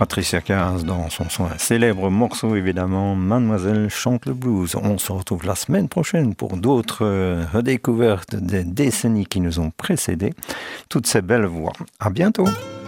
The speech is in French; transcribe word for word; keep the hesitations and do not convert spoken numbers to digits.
Patricia Cass dans son, son célèbre morceau évidemment Mademoiselle chante le blues. On se retrouve la semaine prochaine pour d'autres euh, redécouvertes des décennies qui nous ont précédés. Toutes ces belles voix. À bientôt.